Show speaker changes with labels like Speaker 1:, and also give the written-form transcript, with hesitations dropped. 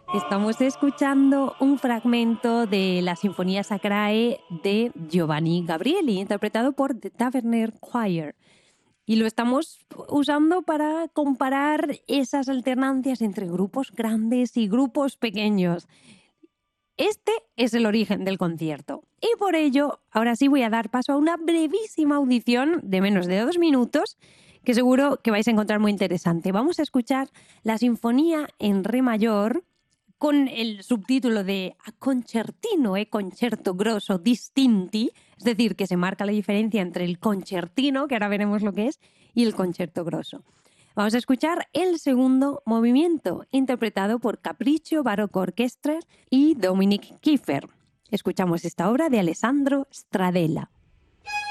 Speaker 1: Estamos escuchando un fragmento de la Sinfonía Sacrae de Giovanni Gabrieli, interpretado por The Taverner Choir. Y lo estamos usando para comparar esas alternancias entre grupos grandes y grupos pequeños. Este es el origen del concierto. Y por ello, ahora sí voy a dar paso a una brevísima audición de menos de 2 minutos que seguro que vais a encontrar muy interesante. Vamos a escuchar la Sinfonía en Re mayor con el subtítulo de A concertino e concerto grosso distinti, es decir, que se marca la diferencia entre el concertino, que ahora veremos lo que es, y el concerto grosso. Vamos a escuchar el segundo movimiento, interpretado por Capriccio Barocco Orchestra y Dominic Kiefer. Escuchamos esta obra de Alessandro Stradella.